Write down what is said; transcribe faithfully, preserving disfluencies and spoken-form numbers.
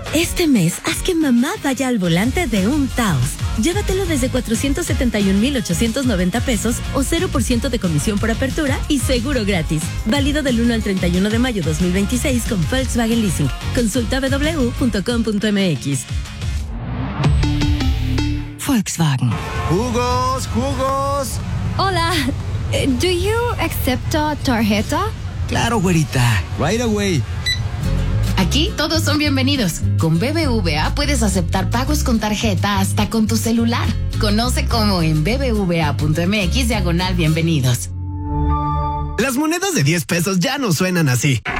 Este mes, haz que mamá vaya al volante de un Taos. Llévatelo desde cuatrocientos setenta y un mil ochocientos noventa pesos o cero por ciento de comisión por apertura y seguro gratis. Válido del uno al treinta y uno de mayo dos mil veintiséis con Volkswagen Leasing. Consulta doble u doble u punto com punto m x. Volkswagen. ¡Jugos, jugos! Hola, do you accept a tarjeta? Claro, güerita. Right away. Aquí todos son bienvenidos. Con B B V A puedes aceptar pagos con tarjeta hasta con tu celular. Conoce cómo en b b v a punto m x diagonal bienvenidos. Las monedas de diez pesos ya no suenan así.